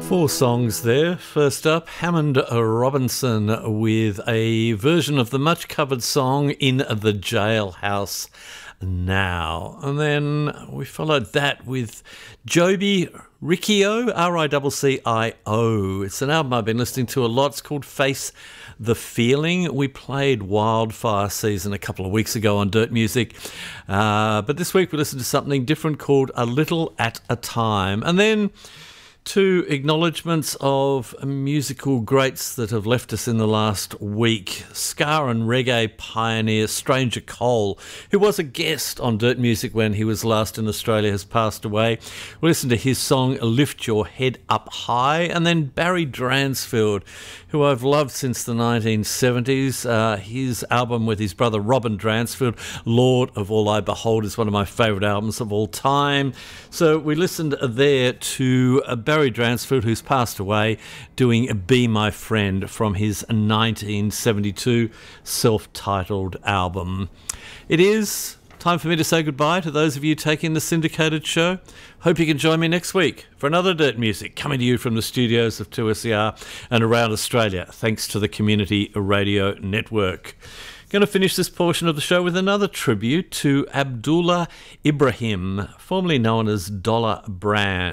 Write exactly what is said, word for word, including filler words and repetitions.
Four songs there. First up, Hammond Robinson with a version of the much covered song In the Jailhouse Now. And then we followed that with Joby Riccio, R I C C I O. It's an album I've been listening to a lot. It's called Face the Feeling. We played Wildfire Season a couple of weeks ago on Dirt Music. Uh, but this week we listened to something different called A Little at a Time. And then two acknowledgements of musical greats that have left us in the last week. Ska and reggae pioneer Stranger Cole, who was a guest on Dirt Music when he was last in Australia, has passed away. We listened to his song Lift Your Head Up High. And then Barry Dransfield, who I've loved since the nineteen seventies. Uh, his album with his brother Robin Dransfield, Lord of All I Behold, is one of my favourite albums of all time. So we listened there to uh, Barry Barry Dransfield, who's passed away, doing Be My Friend from his nineteen seventy-two self-titled album. It is time for me to say goodbye to those of you taking the syndicated show. Hope you can join me next week for another Dirt Music, coming to you from the studios of two S E R and around Australia, thanks to the Community Radio Network. Going to finish this portion of the show with another tribute to Abdullah Ibrahim, formerly known as Dollar Brand.